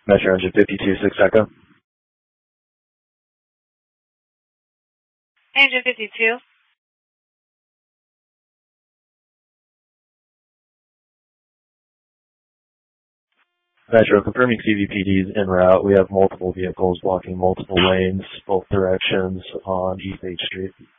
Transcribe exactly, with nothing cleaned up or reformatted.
Metro Engine fifty-two, six Echo. Engine fifty-two. Metro, confirming C V P Ds en route. We have multiple vehicles blocking multiple lanes, both directions on East eighth Street.